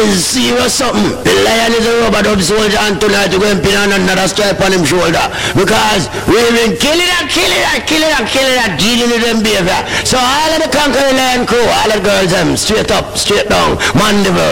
is serious something. The lion is a rubber dub soldier, and tonight we're going to pin on another stripe on him shoulder. Because we've been killing that dealing them behavior. So all of the conquering lion crew, all the girls them straight up, straight down, Mandeville.